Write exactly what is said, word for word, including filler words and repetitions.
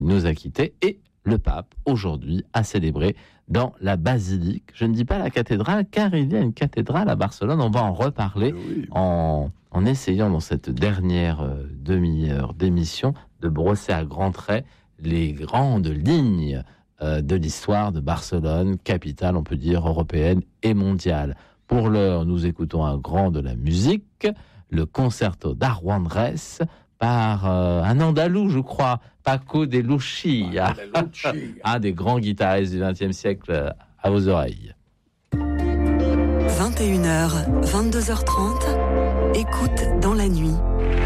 nous a quittés et le pape, aujourd'hui, a célébré dans la basilique. Je ne dis pas la cathédrale, car il y a une cathédrale à Barcelone. On va en reparler oui. en, en essayant, dans cette dernière euh, demi-heure d'émission, de brosser à grands traits les grandes lignes euh, de l'histoire de Barcelone, capitale, on peut dire, européenne et mondiale. Pour l'heure, nous écoutons un grand de la musique, le concerto d'Arwandrés, par euh, un Andalou, je crois, Paco de Lucía, un des grands guitaristes du vingtième siècle, à vos oreilles. vingt et une heures, vingt-deux heures trente, écoute dans la nuit,